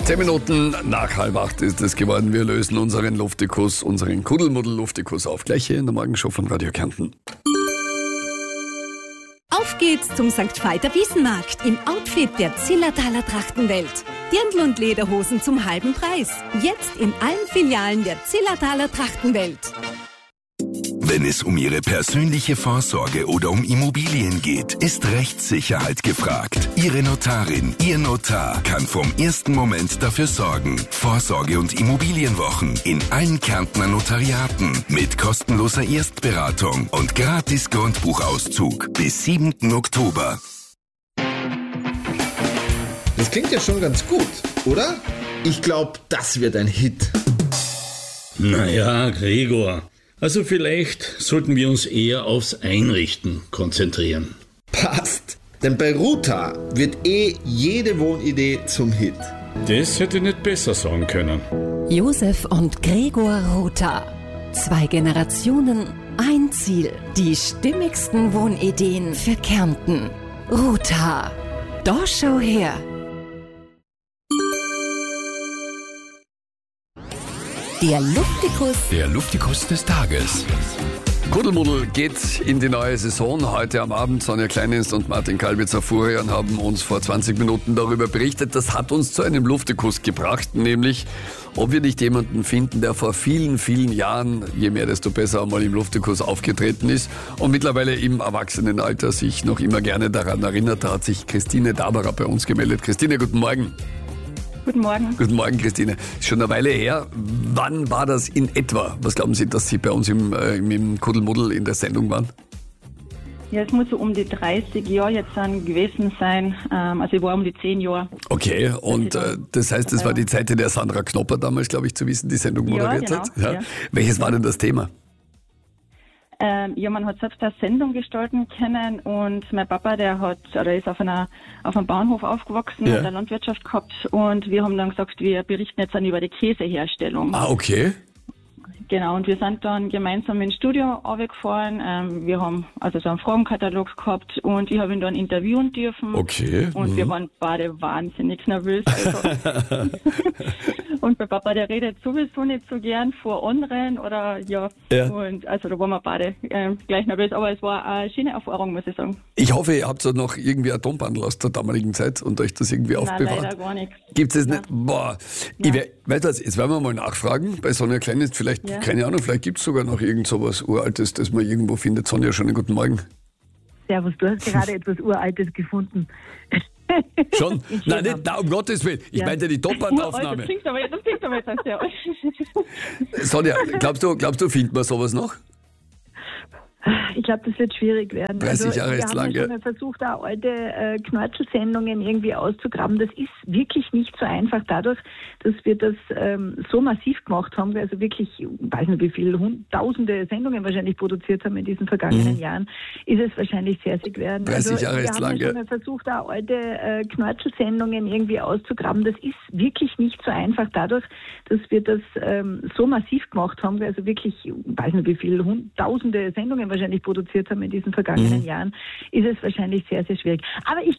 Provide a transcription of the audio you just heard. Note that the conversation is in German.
10 Minuten nach 7:30 ist es geworden. Wir lösen unseren Luftikus, unseren Kuddelmuddel-Luftikus auf. Gleich hier in der Morgenshow von Radio Kärnten. Auf geht's zum St. Veit Wiesenmarkt im Outfit der Zillertaler Trachtenwelt. Dirndl und Lederhosen zum halben Preis. Jetzt in allen Filialen der Zillertaler Trachtenwelt. Wenn es um Ihre persönliche Vorsorge oder um Immobilien geht, ist Rechtssicherheit gefragt. Ihre Notarin, Ihr Notar kann vom ersten Moment dafür sorgen. Vorsorge- und Immobilienwochen in allen Kärntner Notariaten mit kostenloser Erstberatung und gratis Grundbuchauszug bis 7. Oktober. Das klingt ja schon ganz gut, oder? Ich glaube, das wird ein Hit. Naja, Gregor. Also vielleicht sollten wir uns eher aufs Einrichten konzentrieren. Passt. Denn bei Ruta wird jede Wohnidee zum Hit. Das hätte ich nicht besser sagen können. Josef und Gregor Rotha. 2 Generationen, ein Ziel. Die stimmigsten Wohnideen für Kärnten. Rotha. Da schau her. Der Luftikus des Tages. Kuddelmuddel geht in die neue Saison. Heute am Abend Sonja Kleindienst und Martin Kalbitzer-Furian haben uns vor 20 Minuten darüber berichtet. Das hat uns zu einem Luftikus gebracht, nämlich ob wir nicht jemanden finden, der vor vielen, vielen Jahren, je mehr desto besser, einmal im Luftikus aufgetreten ist und mittlerweile im Erwachsenenalter sich noch immer gerne daran erinnert. Da hat sich Christine Daberer bei uns gemeldet. Christine, guten Morgen. Guten Morgen. Guten Morgen, Christine. Ist schon eine Weile her. Wann war das in etwa? Was glauben Sie, dass Sie bei uns im Kuddelmuddel in der Sendung waren? Ja, es muss so um die 30 Jahre jetzt dann gewesen sein. Also ich war um die 10 Jahre. Okay, und das heißt, das war die Zeit, in der Sandra Knopper damals, glaube ich, zu wissen, die Sendung moderiert hat. Ja. Welches war denn das Thema? Ja, man hat selbst eine Sendung gestalten können und mein Papa, der ist auf einem Bauernhof aufgewachsen, hat eine Landwirtschaft gehabt und wir haben dann gesagt, wir berichten jetzt dann über die Käseherstellung. Ah, okay. Genau, und wir sind dann gemeinsam ins Studio runtergefahren. Wir haben also so einen Fragenkatalog gehabt und ich habe ihn dann interviewen dürfen. Okay. Und wir waren beide wahnsinnig nervös. Also. Und mein Papa, der redet sowieso nicht so gern vor anderen oder ja. Und also da waren wir beide gleich nervös, aber es war eine schöne Erfahrung, muss ich sagen. Ich hoffe, ihr habt so noch irgendwie ein Tonbandel aus der damaligen Zeit und euch das irgendwie aufbewahrt. Nein, leider gar nichts. Gibt es nicht? Boah. Weißt du was, jetzt werden wir mal nachfragen bei Sonja Kleindienst, vielleicht, keine Ahnung, vielleicht gibt es sogar noch irgend sowas Uraltes, das man irgendwo findet. Sonja, schönen guten Morgen. Servus, du hast gerade etwas Uraltes gefunden. Schon? Nein, nicht, um Gottes Willen. Ich meinte die Top-Bandaufnahme. Das klingt aber jetzt als sehr alt. Sonja, glaubst du, findet man sowas noch? Ich glaube, das wird schwierig werden. 30 Jahre ist lang, Wir haben schon versucht, auch alte Knäutschelsendungen irgendwie auszugraben. Das ist wirklich nicht so einfach. Dadurch, dass wir das so massiv gemacht haben, also wirklich, ich weiß nicht wie viele, tausende Sendungen wahrscheinlich produziert haben in diesen vergangenen Jahren, ist es wahrscheinlich sehr werden. 30 Jahre ist lang, Wir haben schon versucht, auch alte Knäutschelsendungen irgendwie auszugraben. Das ist wirklich nicht so einfach. Dadurch, dass wir das so massiv gemacht haben, also wirklich, ich weiß nicht wie viele, tausende Sendungen wahrscheinlich produziert haben in diesen vergangenen Jahren, ist es wahrscheinlich sehr schwierig. Aber ich